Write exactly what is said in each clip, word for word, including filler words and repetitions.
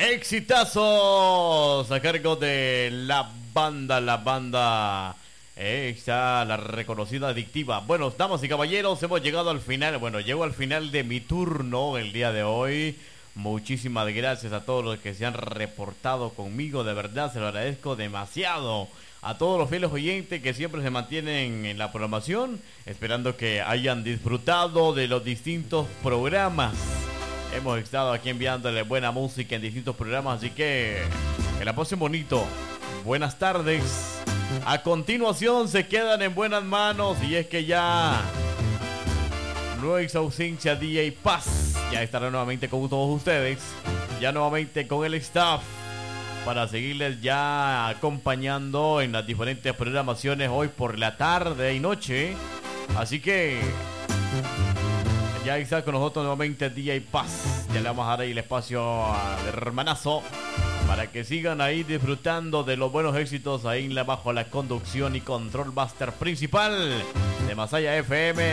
Exitazos a cargo de la banda, la banda, eh, está la reconocida Adictiva. Bueno, damas y caballeros, hemos llegado al final, bueno, llego al final de mi turno el día de hoy. Muchísimas gracias a todos los que se han reportado conmigo, de verdad se lo agradezco demasiado. A todos los fieles oyentes que siempre se mantienen en la programación, esperando que hayan disfrutado de los distintos programas. Hemos estado aquí enviándole buena música en distintos programas, así que que la pasen bonito. Buenas tardes. A continuación se quedan en buenas manos y es que ya nuestra ausencia D J Paz ya estará nuevamente con todos ustedes, ya nuevamente con el staff para seguirles ya acompañando en las diferentes programaciones hoy por la tarde y noche. Así que ya está con nosotros nuevamente D J Paz. Ya le vamos a dar ahí el espacio al hermanazo para que sigan ahí disfrutando de los buenos éxitos ahí en la, bajo la conducción y control master principal de Masaya F M,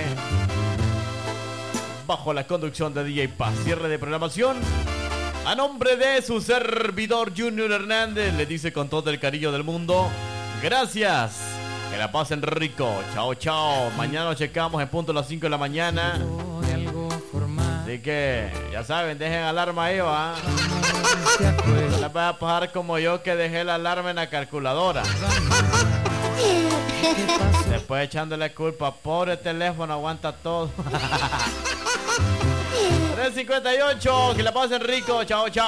bajo la conducción de D J Paz. Cierre de programación a nombre de su servidor Junior Hernández. Le dice con todo el cariño del mundo, gracias, que la pasen rico. Chao, chao. Mañana nos checamos en punto a las cinco de la mañana. Así que, ya saben, dejen alarma ahí, va. No les va a pasar como yo, que dejé la alarma en la calculadora. Después echándole culpa, pobre teléfono, aguanta todo. tres cincuenta y ocho, que la pasen rico. Chao, chao.